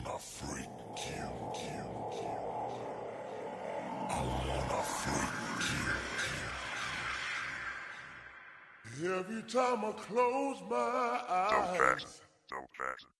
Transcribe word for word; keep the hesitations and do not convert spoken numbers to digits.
wanna freak you. I wanna freak you. Every time I close my eyes. So fast, so fast.